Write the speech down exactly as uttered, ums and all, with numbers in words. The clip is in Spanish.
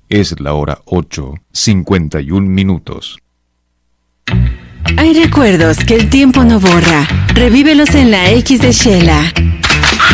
Es la hora ocho, cincuenta y un minutos. Hay recuerdos que el tiempo no borra. Revívelos en la X de Shela.